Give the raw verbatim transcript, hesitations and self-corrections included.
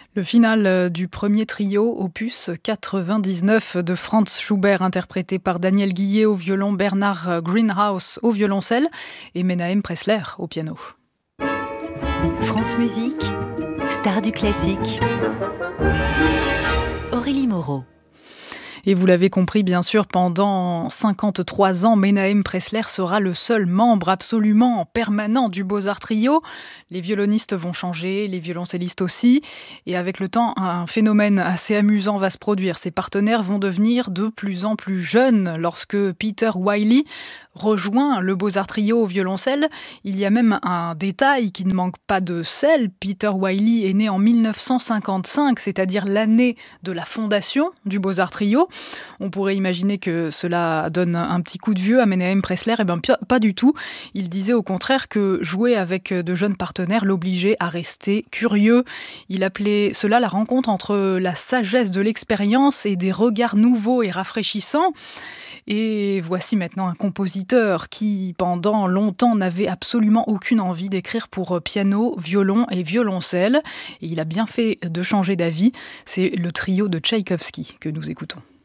Le final du premier trio, opus quatre-vingt-dix-neuf de Franz Schubert, interprété par Daniel Guillet au violon, Bernard Greenhouse au violoncelle et Menahem Pressler au piano. France Musique, star du classique. Aurélie Moreau. Et vous l'avez compris, bien sûr, pendant cinquante-trois ans, Menahem Pressler sera le seul membre absolument permanent du Beaux-Arts Trio. Les violonistes vont changer, les violoncellistes aussi. Et avec le temps, un phénomène assez amusant va se produire. Ces partenaires vont devenir de plus en plus jeunes. Lorsque Peter Wiley rejoint le Beaux-Arts Trio au violoncelle, il y a même un détail qui ne manque pas de sel. Peter Wiley est né en mille neuf cent cinquante-cinq, c'est-à-dire l'année de la fondation du Beaux-Arts Trio. On pourrait imaginer que cela donne un petit coup de vieux à Menahem Pressler. Eh bien, pas du tout. Il disait au contraire que jouer avec de jeunes partenaires l'obligeait à rester curieux. Il appelait cela la rencontre entre la sagesse de l'expérience et des regards nouveaux et rafraîchissants. Et voici maintenant un compositeur qui, pendant longtemps, n'avait absolument aucune envie d'écrire pour piano, violon et violoncelle. Et il a bien fait de changer d'avis. C'est le trio de Tchaïkovski que nous écoutons.